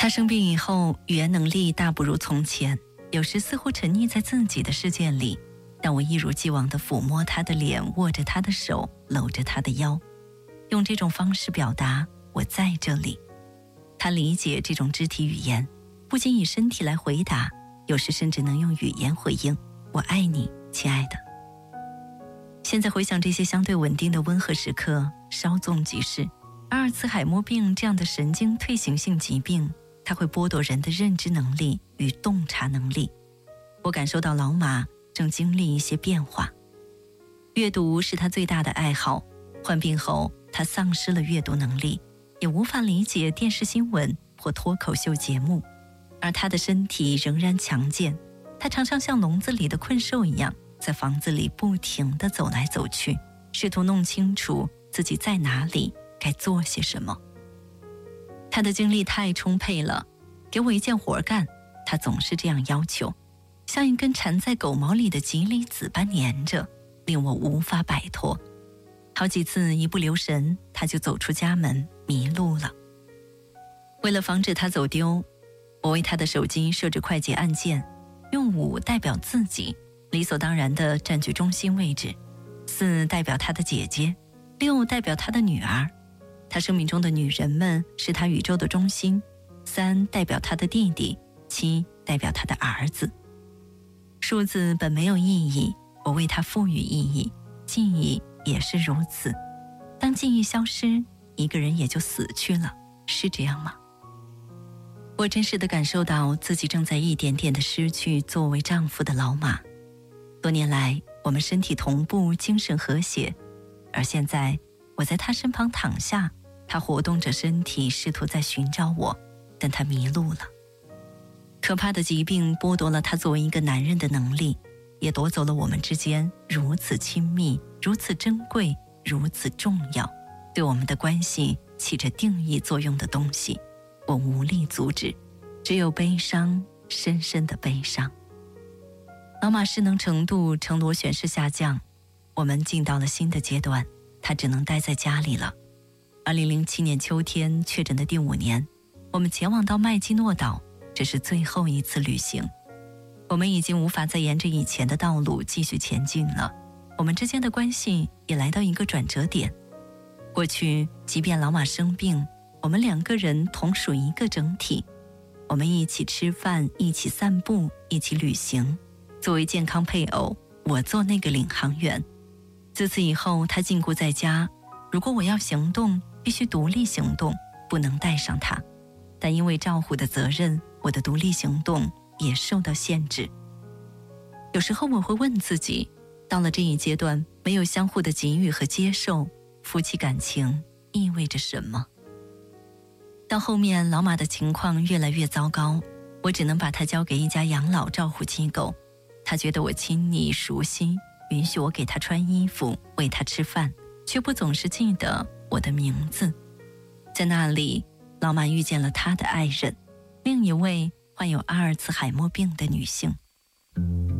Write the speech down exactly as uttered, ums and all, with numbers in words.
他生病以后，语言能力大不如从前，有时似乎沉溺在自己的世界里，但我一如既往地抚摸他的脸，握着他的手，搂着他的腰，用这种方式表达我在这里。他理解这种肢体语言，不仅以身体来回答，有时甚至能用语言回应我爱你，亲爱的。现在回想这些相对稳定的温和时刻，稍纵即逝。阿尔茨海默病这样的神经退行性疾病，它会剥夺人的认知能力与洞察能力。我感受到老马正经历一些变化。阅读是他最大的爱好，患病后他丧失了阅读能力，也无法理解电视新闻或脱口秀节目，而他的身体仍然强健。他常常像笼子里的困兽一样，在房子里不停地走来走去，试图弄清楚自己在哪里，该做些什么。他的精力太充沛了，给我一件活干，他总是这样要求，像一根缠在狗毛里的吉离子般粘着，令我无法摆脱。好几次一不留神，他就走出家门，迷路了。为了防止他走丢，我为他的手机设置快捷按键，用五代表自己，理所当然地占据中心位置；四代表他的姐姐，六代表他的女儿。他生命中的女人们是他宇宙的中心，三代表他的弟弟，七代表他的儿子。数字本没有意义，我为它赋予意义，记忆也是如此。当记忆消失，一个人也就死去了，是这样吗？我真实地感受到自己正在一点点地失去作为丈夫的老马。多年来，我们身体同步，精神和谐，而现在我在他身旁躺下，他活动着身体，试图在寻找我，但他迷路了。可怕的疾病剥夺了他作为一个男人的能力，也夺走了我们之间如此亲密、如此珍贵、如此重要，对我们的关系起着定义作用的东西。我无力阻止，只有悲伤，深深的悲伤。老马失能程度呈螺旋式下降，我们进到了新的阶段，他只能待在家里了。二零零七年秋天确诊的第五年，我们前往到麦基诺岛，这是最后一次旅行。我们已经无法再沿着以前的道路继续前进了，我们之间的关系也来到一个转折点。过去，即便老马生病，我们两个人同属一个整体，我们一起吃饭，一起散步，一起旅行。作为健康配偶，我做那个领航员。自此以后，他禁锢在家，如果我要行动，必须独立行动，不能带上他。但因为照护的责任，我的独立行动也受到限制。有时候我会问自己，到了这一阶段，没有相互的给予和接受，夫妻感情意味着什么？到后面，老马的情况越来越糟糕，我只能把他交给一家养老照护机构。他觉得我亲昵熟悉，允许我给他穿衣服，喂他吃饭，却不总是记得我的名字。在那里，老马遇见了他的爱人，另一位患有阿尔茨海默病的女性。